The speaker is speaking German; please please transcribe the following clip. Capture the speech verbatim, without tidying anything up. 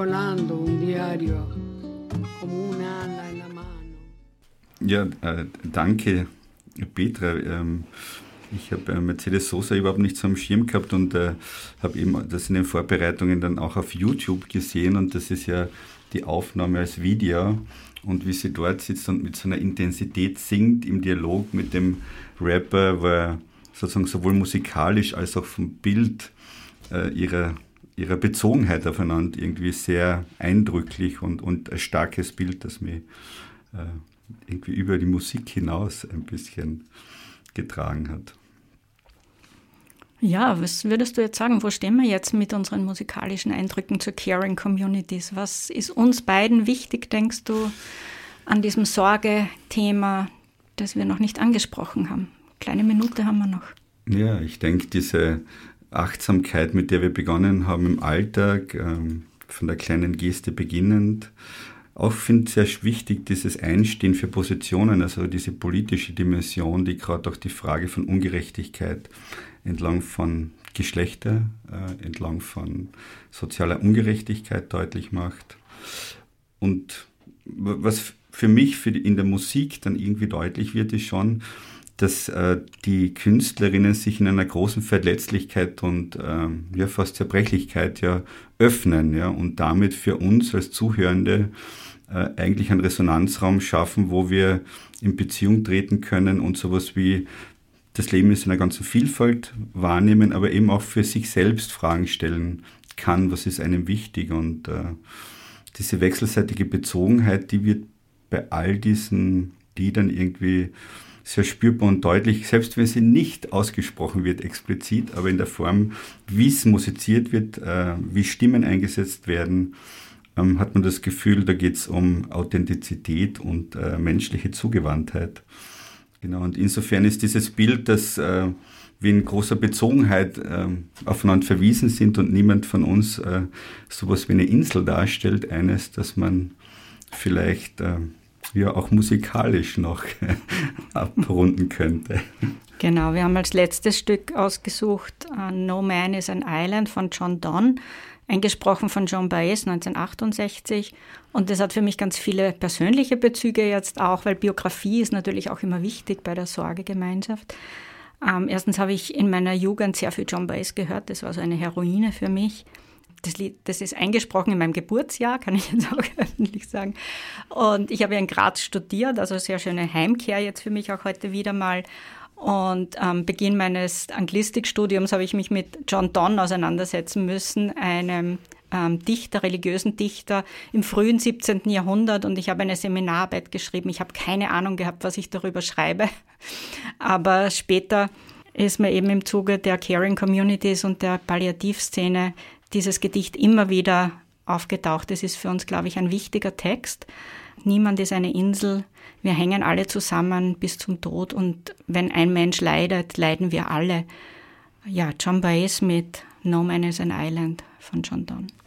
Volando un diario come un'ala in la mano. Ja, äh, danke, Petra. Ähm, ich habe äh, Mercedes Sosa überhaupt nicht so am Schirm gehabt und äh, habe eben das in den Vorbereitungen dann auch auf YouTube gesehen und das ist ja die Aufnahme als Video und wie sie dort sitzt und mit so einer Intensität singt im Dialog mit dem Rapper, war sozusagen sowohl musikalisch als auch vom Bild äh, ihrer ihrer Bezogenheit aufeinander irgendwie sehr eindrücklich und, und ein starkes Bild, das mich äh, irgendwie über die Musik hinaus ein bisschen getragen hat. Ja, was würdest du jetzt sagen, wo stehen wir jetzt mit unseren musikalischen Eindrücken zu Caring Communities? Was ist uns beiden wichtig, denkst du, an diesem Sorge-Thema, das wir noch nicht angesprochen haben? Kleine Minute haben wir noch. Ja, ich denke, diese Achtsamkeit, mit der wir begonnen haben im Alltag, ähm, von der kleinen Geste beginnend. Auch finde ich sehr wichtig, dieses Einstehen für Positionen, also diese politische Dimension, die gerade auch die Frage von Ungerechtigkeit entlang von Geschlechter, äh, entlang von sozialer Ungerechtigkeit deutlich macht. Und was für mich für die, in der Musik dann irgendwie deutlich wird, ist schon, dass äh, die Künstlerinnen sich in einer großen Verletzlichkeit und äh, ja, fast Zerbrechlichkeit ja öffnen, ja, und damit für uns als Zuhörende äh, eigentlich einen Resonanzraum schaffen, wo wir in Beziehung treten können und sowas wie das Leben in seiner ganzen Vielfalt wahrnehmen, aber eben auch für sich selbst Fragen stellen kann, was ist einem wichtig, und äh, diese wechselseitige Bezogenheit, die wird bei all diesen Liedern irgendwie sehr spürbar und deutlich, selbst wenn sie nicht ausgesprochen wird explizit, aber in der Form, wie es musiziert wird, äh, wie Stimmen eingesetzt werden, ähm, hat man das Gefühl, da geht es um Authentizität und äh, menschliche Zugewandtheit. Genau, und insofern ist dieses Bild, dass äh, wir in großer Bezogenheit äh, aufeinander verwiesen sind und niemand von uns äh, sowas wie eine Insel darstellt, eines, dass man vielleicht äh, ja auch musikalisch noch abrunden könnte. Genau, wir haben als letztes Stück ausgesucht uh, No Man is an Island von John Donne, eingesprochen von Joan Baez neunzehnhundertachtundsechzig. Und das hat für mich ganz viele persönliche Bezüge jetzt auch, weil Biografie ist natürlich auch immer wichtig bei der Sorgegemeinschaft. Ähm, erstens habe ich in meiner Jugend sehr viel Joan Baez gehört, das war so eine Heroine für mich. Das Lied, das ist eingesprochen in meinem Geburtsjahr, kann ich jetzt auch öffentlich sagen. Und ich habe ja in Graz studiert, also sehr schöne Heimkehr jetzt für mich auch heute wieder mal. Und am Beginn meines Anglistikstudiums habe ich mich mit John Donne auseinandersetzen müssen, einem ähm, Dichter, religiösen Dichter im frühen siebzehnten Jahrhundert. Und ich habe eine Seminararbeit geschrieben. Ich habe keine Ahnung gehabt, was ich darüber schreibe. Aber später ist mir eben im Zuge der Caring Communities und der Palliativszene dieses Gedicht immer wieder aufgetaucht. Das ist für uns, glaube ich, ein wichtiger Text. Niemand ist eine Insel. Wir hängen alle zusammen bis zum Tod. Und wenn ein Mensch leidet, leiden wir alle. Ja, Joan Baez mit No Man is an Island von John Donne.